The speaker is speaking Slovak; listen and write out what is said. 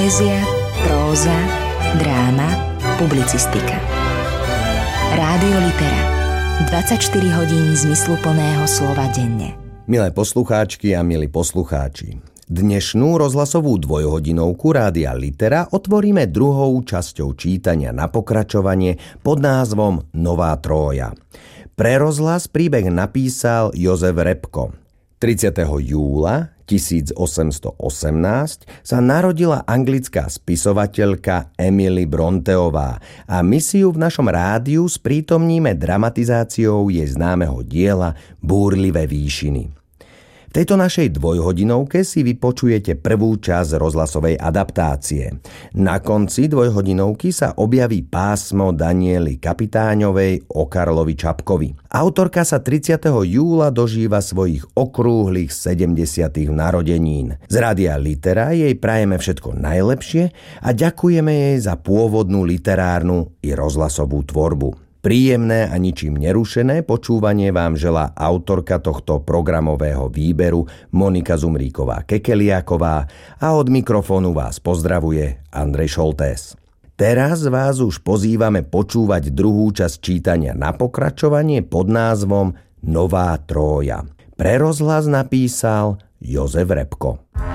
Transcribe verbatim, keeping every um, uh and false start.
Poézia, próza, dráma, publicistika. Rádio Litera. dvadsaťštyri hodín zmysluplného slova denne. Milé poslucháčky a milí poslucháči, dnešnú rozhlasovú dvojhodinovku Rádia Litera otvoríme druhou časťou čítania na pokračovanie pod názvom Nová Trója. Pre rozhlas príbeh napísal Jozef Repko. tridsiateho júla tisícosemstoosemnásť sa narodila anglická spisovateľka Emily Bronteová a my si ju v našom rádiu sprítomníme dramatizáciou jej známeho diela Búrlivé výšiny. V tejto našej dvojhodinovke si vypočujete prvú časť rozhlasovej adaptácie. Na konci dvojhodinovky sa objaví pásmo Daniely Kapitáňovej o Karlovi Čapkovi. Autorka sa tridsiateho júla dožíva svojich okrúhlych sedemdesiatych narodenín. Z Rádia Litera jej prajeme všetko najlepšie a ďakujeme jej za pôvodnú literárnu i rozhlasovú tvorbu. Príjemné a ničím nerušené počúvanie vám želá autorka tohto programového výberu Monika Zumríková-Kekeliáková a od mikrofónu vás pozdravuje Andrej Šoltés. Teraz vás už pozývame počúvať druhú časť čítania na pokračovanie pod názvom Nová Trója. Pre rozhlas napísal Jozef Repko.